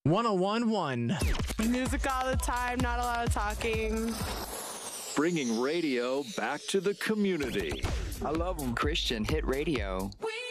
1011. Music all the time, not a lot of talking. Bringing radio back to the community. I love them. Christian Hit Radio. We